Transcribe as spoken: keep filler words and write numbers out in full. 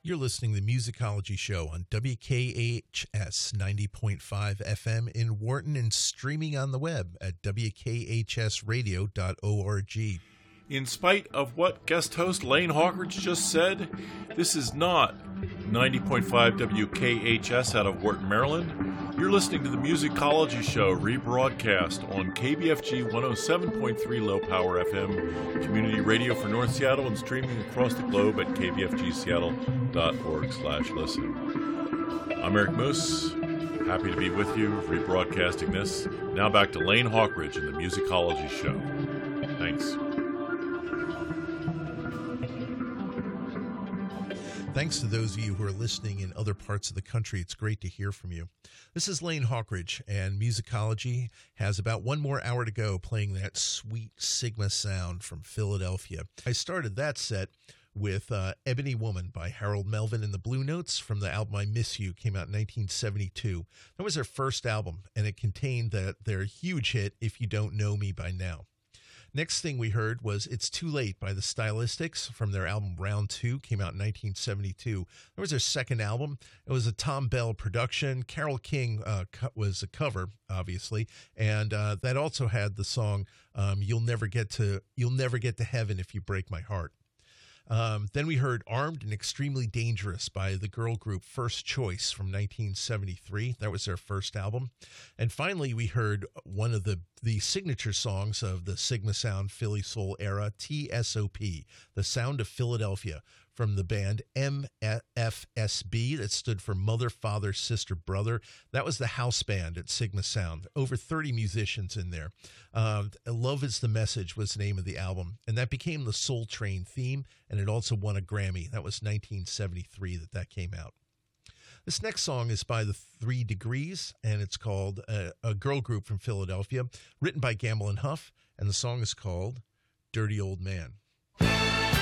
You're listening to the Musicology Show on W K H S ninety point five F M in Wharton and streaming on the web at W K H S radio dot org. In spite of what guest host Lane Hawkridge just said, this is not ninety point five W K H S out of Wharton, Maryland. You're listening to the Musicology Show, rebroadcast on K B F G one oh seven point three Low Power F M, community radio for North Seattle, and streaming across the globe at k b f g seattle dot org slash listen. I'm Eric Moose, happy to be with you, rebroadcasting this. Now back to Lane Hawkridge and the Musicology Show. Thanks. Thanks to those of you who are listening in other parts of the country. It's great to hear from you. This is Lane Hawkridge, and Musicology has about one more hour to go playing that sweet Sigma sound from Philadelphia. I started that set with uh, Ebony Woman by Harold Melvin and the Blue Notes from the album I Miss You, came out in nineteen seventy-two. That was their first album, and it contained the, their huge hit, If You Don't Know Me By Now. Next thing we heard was It's Too Late by the Stylistics from their album Round two, came out in nineteen seventy-two. That was their second album. It was a Tom Bell production. Carole King uh, was a cover, obviously, and uh, that also had the song um, You'll Never Get to You'll Never Get to Heaven If You Break My Heart. Um, then we heard Armed and Extremely Dangerous by the girl group First Choice from nineteen seventy-three. That was their first album. And finally, we heard one of the, the signature songs of the Sigma Sound Philly Soul era, T S O P, The Sound of Philadelphia, from the band M F S B, that stood for Mother, Father, Sister, Brother. That was the house band at Sigma Sound. Over thirty musicians in there. Uh, Love is the Message was the name of the album, and that became the Soul Train theme, and it also won a Grammy. That was nineteen seventy-three that that came out. This next song is by the Three Degrees, and it's called uh, a girl group from Philadelphia, written by Gamble and Huff, and the song is called Dirty Old Man.